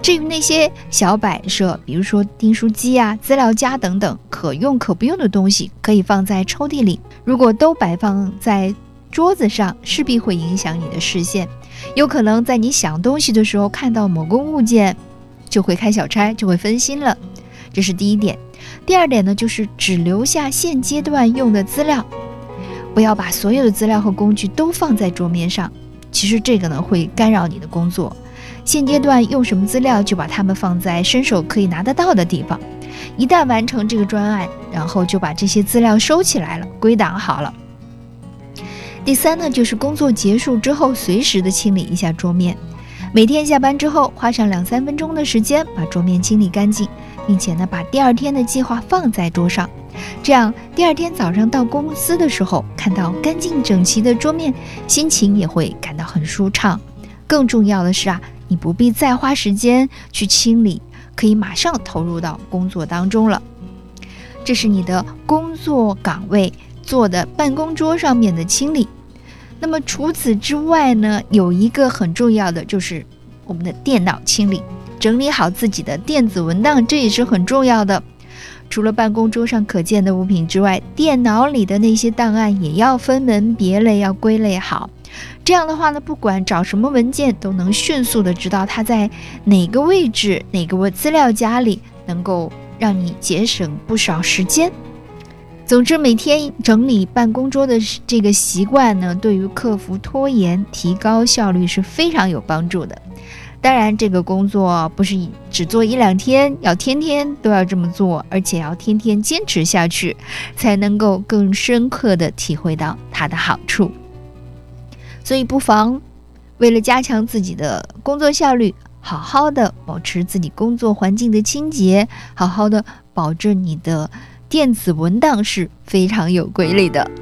至于那些小摆设，比如说订书机啊、资料夹等等，可用可不用的东西，可以放在抽屉里。如果都摆放在桌子上，势必会影响你的视线，有可能在你想东西的时候看到某个物件，就会开小差，就会分心了。这是第一点。第二点呢，就是只留下现阶段用的资料，不要把所有的资料和工具都放在桌面上。其实这个呢，会干扰你的工作。现阶段用什么资料，就把它们放在伸手可以拿得到的地方。一旦完成这个专案，然后就把这些资料收起来了，归档好了。第三呢，就是工作结束之后，随时的清理一下桌面。每天下班之后，花上2-3分钟的时间，把桌面清理干净，并且呢，把第二天的计划放在桌上。这样第二天早上到公司的时候，看到干净整齐的桌面，心情也会感到很舒畅。更重要的是啊，你不必再花时间去清理，可以马上投入到工作当中了。这是你的工作岗位做的办公桌上面的清理。那么除此之外呢，有一个很重要的，就是我们的电脑清理，整理好自己的电子文档，这也是很重要的。除了办公桌上可见的物品之外，电脑里的那些档案也要分门别类，要归类好。这样的话呢，不管找什么文件，都能迅速的知道它在哪个位置，哪个资料夹里，能够让你节省不少时间。总之，每天整理办公桌的这个习惯呢，对于克服拖延、提高效率是非常有帮助的。当然，这个工作不是只做1-2天，要天天都要这么做，而且要天天坚持下去，才能够更深刻地体会到它的好处。所以不妨为了加强自己的工作效率，好好的保持自己工作环境的清洁，好好的保证你的电子文档是非常有规律的。